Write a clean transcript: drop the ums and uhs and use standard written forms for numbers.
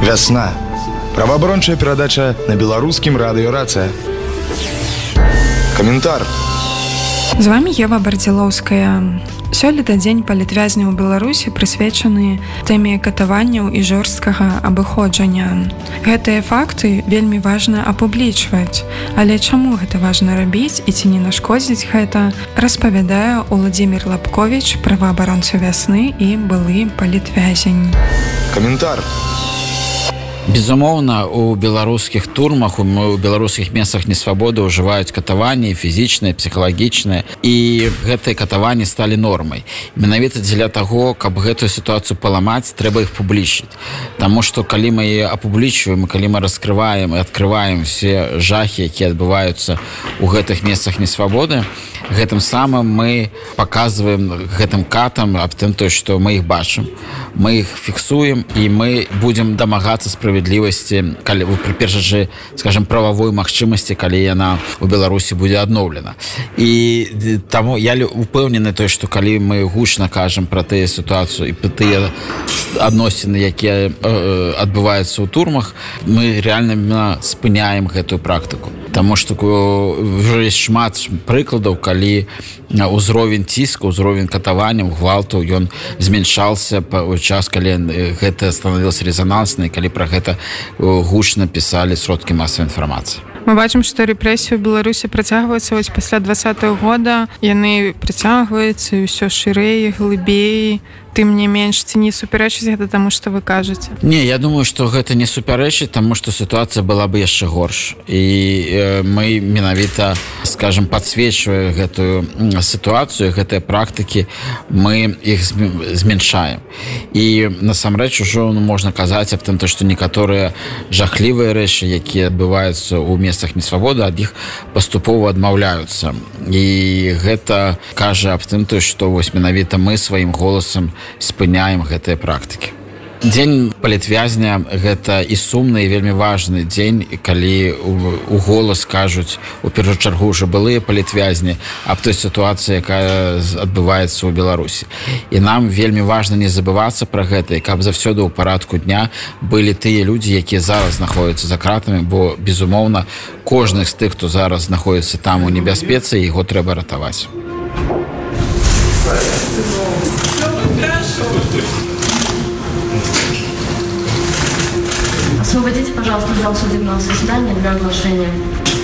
Вясна. Праваабарончая перадача на беларускім радыё «Рацыя». Каментар. З вами Ева Бардзілоўская. Сёлета дзень палітвязняў у Беларусі прысвечаны тэме катаванняў і жорсткага абыходжання. Гэтыя факты вельмі важна апублічваць. Але чаму гэта важна рабіць і ці не нашкодзіць гэта, распавядае Уладзімір Лапковіч, праваабаронца «Вясны» і былы палітвязень. Каментар. Безумоўна, у беларускіх турмах, у беларускіх месцах несвабоды ўжываюць катаванні фізічныя, псіхалагічныя, і гэтыя катаванні сталі нормай. Менавіта дзеля таго, каб гэтую сітуацыю паламаць, трэба іх публічыць. Таму што калі мы яе апублічваем, калі мы раскрываем і адкрываем все жахі, якія адбываюцца ў гэтых месцах несвабоды, гэтым самым мы паказваем гэтым катам аб тым, што мы іх бачым, мы іх фіксуем і мы будзем дамагацца справядлівасці, калі пры першай жа, скажем, прававой магчымасці, калі яна ў Беларусі будзе адноўлена. І таму я упэўнены той, што калі мы гучна кажам пра тыя сітуацыю і пра тыя адносіны, якія адбываюцца ў турмах, мы рэальна спыняем гэтую практыку. Таму што ўжо ёсць шмат прыкладаў, калі ўзровень ціску, ўзровень катаванняў, гвалту, ён зменшаўся ў час, калі гэта станавілася резонансна, і калі пра гэта гучна пісалі сродкі масавай інфармацыі. Мы бачым, што рэпрэсіі ў Беларусі працягваюцца пасля 20-го года. Яны працягваюцца і ўсё шырэй, глыбей. Тым не менш, ці не супярэчыць гэта таму, што вы кажаце? Не, я думаю, што гэта не супярэчыць, таму што сітуацыя была бы яшчэ горш. І мы менавіта, скажем, падсвечваем гэтую сітуацыю, гэтыя практыкі, мы іх зменшаем. І насамрэч ужо можна казаць аб тым, што некаторыя жахлівыя рэчы, якія адбываюцца ў месцах несвабоды, ад іх паступова адмаўляюцца. І гэта кажа аб тым, што вось менавіта мы сваім голасам спыняем гэтыя практыкі. Дзень палітвязня – гэта і сумны, і вельмі важны дзень, калі у голас кажуць у першую чаргу ўжо былыя палітвязні аб той сітуацыі, якая адбываецца ў Беларусі. І нам вельмі важна не забывацца пра гэта, і каб заўсёды ў парадку дня былі тыя людзі, якія зараз знаходзяцца за кратамі, бо, безумоўна, кожны з тых, хто зараз знаходзіцца там у небяспецы, яго трэба ратаваць. Освободите, пожалуйста, зал судебного заседания для оглашения.